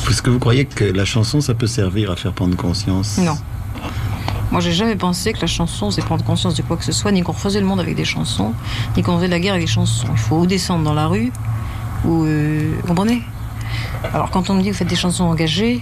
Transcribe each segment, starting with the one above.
Est-ce que vous croyez que la chanson, ça peut servir à faire prendre conscience? Non. Moi, j'ai jamais pensé que la chanson, c'est prendre conscience de quoi que ce soit, ni qu'on refaisait le monde avec des chansons, ni qu'on faisait la guerre avec des chansons. Il faut ou descendre dans la rue, ou... vous comprenez? Alors, quand on me dit que vous faites des chansons engagées,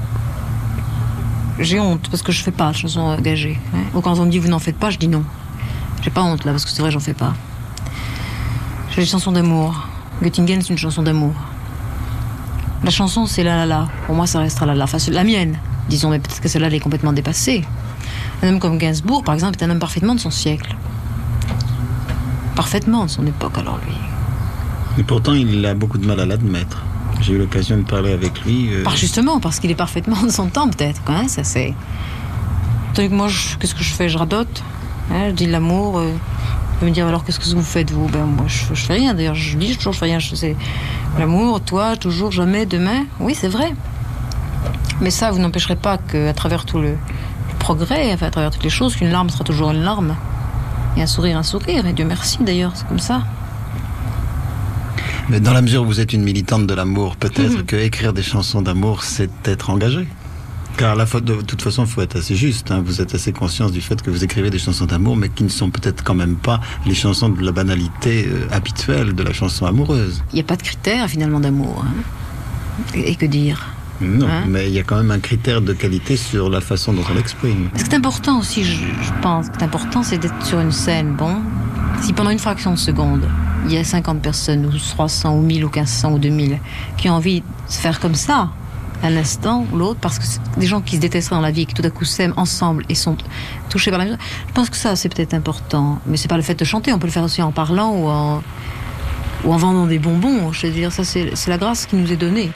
j'ai honte, parce que je fais pas de chansons engagées. Hein. Ou quand on me dit vous n'en faites pas, je dis non. J'ai pas honte, là, parce que c'est vrai, j'en fais pas. Je fais des chansons d'amour. Göttingen, c'est une chanson d'amour. La chanson, c'est la la la. Pour moi, ça restera la la. Enfin, c'est la mienne, disons, mais peut-être que celle-là, elle est complètement dépassée. Un homme comme Gainsbourg, par exemple, est un homme parfaitement de son siècle. Parfaitement de son époque, alors lui. Et pourtant, il a beaucoup de mal à l'admettre. J'ai eu l'occasion de parler avec lui. Justement, parce qu'il est parfaitement de son temps, peut-être. Hein, ça, c'est... Tandis que moi, qu'est-ce que je fais? Je radote. Hein, je dis l'amour. On peut me dire, alors, qu'est-ce que vous faites, vous? Ben, moi, je fais rien. D'ailleurs, je dis toujours, je fais rien. C'est l'amour, toi, toujours, jamais, demain. Oui, c'est vrai. Mais ça, vous n'empêcherez pas qu'à travers tout le progrès, enfin, à travers toutes les choses, qu'une larme sera toujours une larme. Et un sourire. Et Dieu merci, d'ailleurs, c'est comme ça. Mais dans la mesure où vous êtes une militante de l'amour, peut-être que écrire des chansons d'amour, c'est être engagé. Car de toute façon, il faut être assez juste. Hein. Vous êtes assez conscience du fait que vous écrivez des chansons d'amour, mais qui ne sont peut-être quand même pas les chansons de la banalité habituelle de la chanson amoureuse. Il n'y a pas de critère, finalement, d'amour. Hein. Et que dire? Non, hein? Mais il y a quand même un critère de qualité sur la façon dont on l'exprime. Ce qui est important aussi, je pense, ce qui est important, c'est d'être sur une scène. Bon, si pendant une fraction de seconde, il y a 50 personnes, ou 300, ou 1000, ou 1500, ou 2000, qui ont envie de se faire comme ça, un instant ou l'autre, parce que c'est des gens qui se détesteraient dans la vie, qui tout à coup s'aiment ensemble et sont touchés par la musique. Je pense que ça, c'est peut-être important. Mais c'est pas le fait de chanter, on peut le faire aussi en parlant ou en vendant des bonbons. Je veux dire, ça, c'est la grâce qui nous est donnée.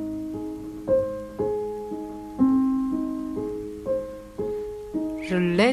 Je l'ai